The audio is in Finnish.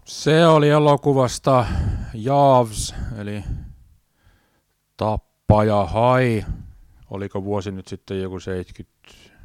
Se oli elokuvasta Jaws, eli Tappaja Hai. Oliko vuosi nyt sitten joku 70?